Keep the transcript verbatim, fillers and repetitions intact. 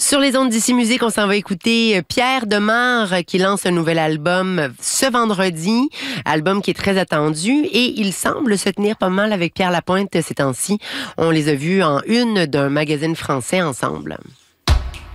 Sur les ondes d'Ici Musique, on s'en va écouter Pierre Demare qui lance un nouvel album ce vendredi, album qui est très attendu et il semble se tenir pas mal avec Pierre Lapointe ces temps-ci. On les a vus en une d'un magazine français ensemble.